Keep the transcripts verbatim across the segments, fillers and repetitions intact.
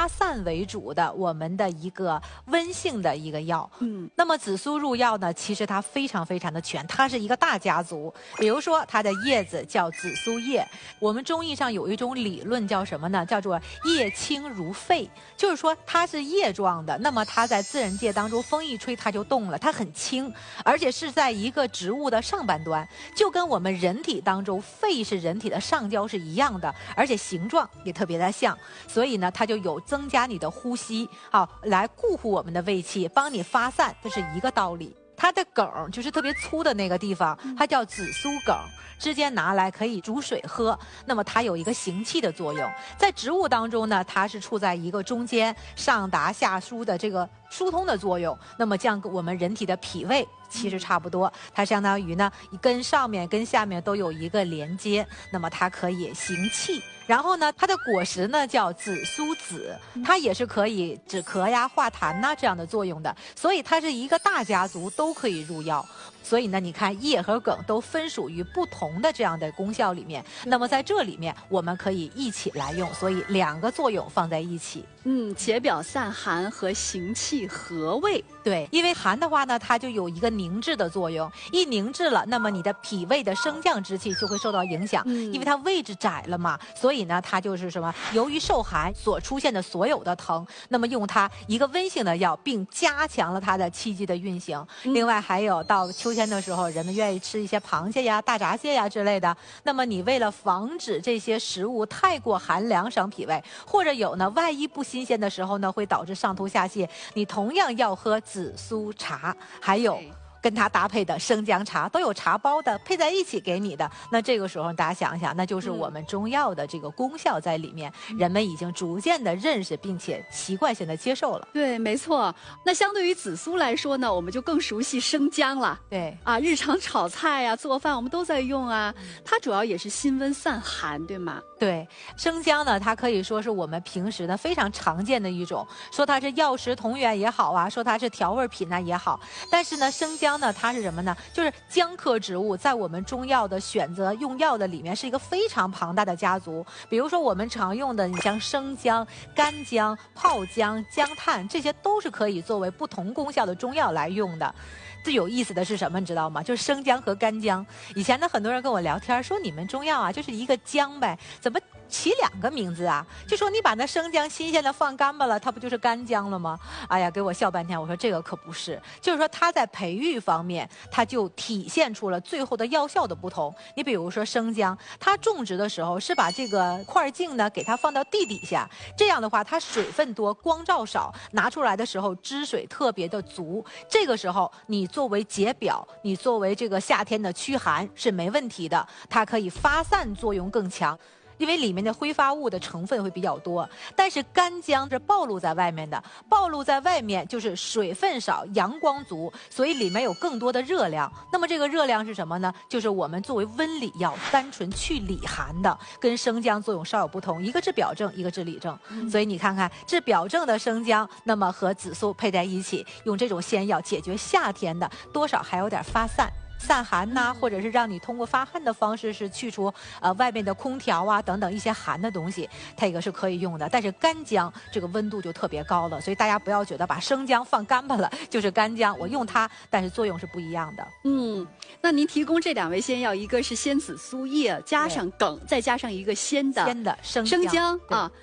发散为主的我们的一个温性的一个药。 嗯， 那么紫苏入药呢，其实它非常非常的全，它是一个大家族。比如说它的叶子叫紫苏叶，我们中医上有一种理论叫什么呢？叫做叶轻如沸，就是说它是叶状的，那么它在自然界当中风一吹它就动了，它很轻，而且是在一个植物的上半端，就跟我们人体当中肺是人体的上焦是一样的，而且形状也特别的像，所以呢它就有增加你的呼吸，好来固护我们的胃气，帮你发散，这是一个道理。它的梗就是特别粗的那个地方，它叫紫苏梗，直接拿来可以煮水喝。那么它有一个行气的作用，在植物当中呢，它是处在一个中间上达下疏的这个疏通的作用。那么像我们人体的脾胃其实差不多，它相当于呢跟上面跟下面都有一个连接，那么它可以行气。然后呢，它的果实呢叫紫苏籽，它也是可以止咳呀、化痰呐这样的作用的，所以它是一个大家族，都可以入药。所以呢，你看叶和梗都分属于不同的这样的功效里面。那么在这里面，我们可以一起来用，所以两个作用放在一起。 嗯，解表散寒和行气和胃。 对，因为寒的话呢，它就有一个凝滞的作用，一凝滞了，那么你的脾胃的升降之气就会受到影响， 嗯、 因为它位置窄了嘛，所以呢，它就是什么？由于受寒所出现的所有的疼，那么用它一个温性的药，并加强了它的气机的运行。 嗯、 另外还有到秋天的时候，人们愿意吃一些螃蟹呀、大闸蟹呀之类的，那么你为了防止这些食物太过寒凉伤脾胃，或者有呢，万一不新鲜的时候呢，会导致上吐下泻，你同样要喝紫苏茶，还有跟它搭配的生姜茶，都有茶包的，配在一起给你的。那这个时候大家想一想，那就是我们中药的这个功效在里面，嗯、人们已经逐渐的认识并且习惯性的接受了。 对，没错。那相对于紫苏来说呢，我们就更熟悉生姜了。 对啊，日常炒菜呀、啊、做饭我们都在用啊。它主要也是辛温散寒，对吗？ 对，生姜呢，它可以说是我们平时呢非常常见的一种，说它是药食同源也好啊，说它是调味品呢也好，但是呢，生姜呢，它是什么呢？就是姜科植物，在我们中药的选择用药的里面是一个非常庞大的家族。比如说我们常用的，你像生姜、干姜、泡姜、姜炭，这些都是可以作为不同功效的中药来用的。最有意思的是什么，你知道吗？就是生姜和干姜。以前呢，很多人跟我聊天说，你们中药啊，就是一个姜呗，怎么起两个名字啊？就说你把那生姜新鲜的放干巴了，它不就是干姜了吗？哎呀，给我笑半天。我说这个可不是，就是说它在培育方面，它就体现出了最后的药效的不同。你比如说生姜，它种植的时候是把这个块茎呢给它放到地底下，这样的话它水分多，光照少，拿出来的时候汁水特别的足。这个时候你作为解表，你作为这个夏天的驱寒是没问题的，它可以发散作用更强。因为里面的挥发物的成分会比较多，但是干姜是暴露在外面的，暴露在外面就是水分少，阳光足，所以里面有更多的热量。那么这个热量是什么呢？就是我们作为温里药，单纯去里寒的，跟生姜作用稍有不同，一个治表症，一个治里症。嗯、所以你看看治表症的生姜，那么和紫苏配在一起，用这种仙药解决夏天的，多少还有点发散。散寒呐、啊，或者是让你通过发汗的方式是去除呃外面的空调啊等等一些寒的东西，它这个是可以用的。但是干姜这个温度就特别高了，所以大家不要觉得把生姜放干巴了就是干姜，我用它，但是作用是不一样的。 嗯，那您提供这两味仙药，一个是鲜紫苏叶加上梗，再加上一个鲜的鲜的生姜生姜啊。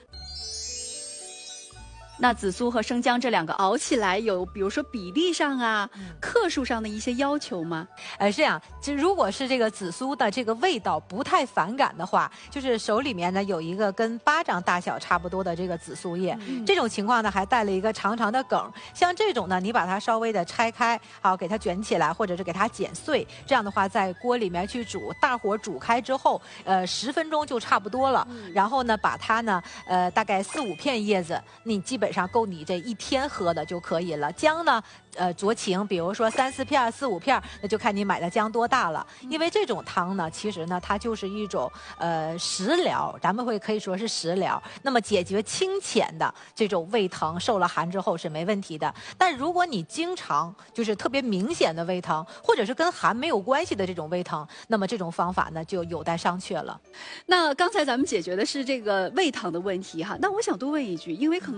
那紫苏和生姜这两个熬起来有，比如说比例上啊、嗯、克数上的一些要求吗？ 呃，这样，就如果是这个紫苏的这个味道不太反感的话，就是手里面呢有一个跟巴掌大小差不多的这个紫苏叶，嗯、这种情况呢还带了一个长长的梗，像这种呢，你把它稍微的拆开，好给它卷起来，或者是给它剪碎，这样的话在锅里面去煮，大火煮开之后，呃，十分钟就差不多了。嗯、然后呢，把它呢，呃，大概四五片叶子，你基本上够你这一天喝的就可以了。姜呢，呃，酌情，比如说三四片、四五片，那就看你买的姜多大了。因为这种汤呢，其实呢，它就是一种呃食疗，咱们会可以说是食疗。那么解决清浅的这种胃疼，受了寒之后是没问题的。但如果你经常就是特别明显的胃疼，或者是跟寒没有关系的这种胃疼，那么这种方法呢就有待商榷了。 那刚才咱们解决的是这个胃疼的问题哈，那我想多问一句，因为可能